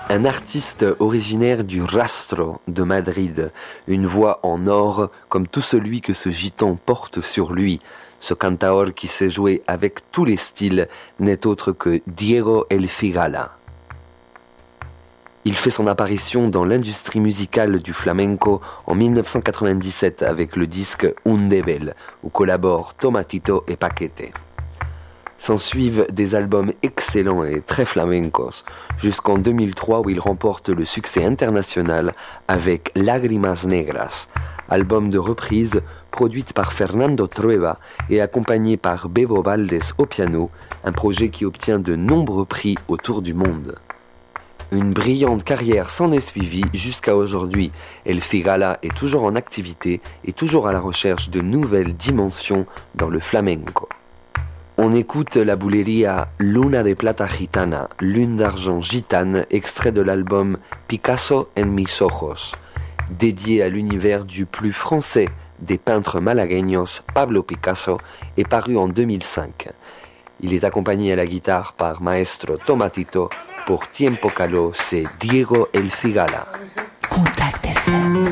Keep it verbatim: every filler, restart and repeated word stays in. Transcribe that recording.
Un artiste originaire du Rastro de Madrid, une voix en or comme tout celui que ce gitan porte sur lui. Ce cantaor qui sait jouer avec tous les styles n'est autre que Diego El Cigala. Il fait son apparition dans l'industrie musicale du flamenco en dix-neuf cent quatre-vingt-dix-sept avec le disque Undebel, où collaborent Tomatito et Paquete. S'ensuivent des albums excellents et très flamencos, jusqu'en deux mille trois où il remporte le succès international avec Lágrimas Negras, album de reprise produite par Fernando Trueba et accompagné par Bebo Valdés au piano, un projet qui obtient de nombreux prix autour du monde. Une brillante carrière s'en est suivie jusqu'à aujourd'hui. El Cigala est toujours en activité et toujours à la recherche de nouvelles dimensions dans le flamenco. On écoute la bulería Luna de Plata Gitana, Lune d'argent gitane, extrait de l'album Picasso en mis ojos, dédié à l'univers du plus français des peintres malagueños, Pablo Picasso, et paru en deux mille cinq. Il est accompagné à la guitare par Maestro Tomatito. Pour Tiempo Caló, c'est Diego El Cigala. Contact F M.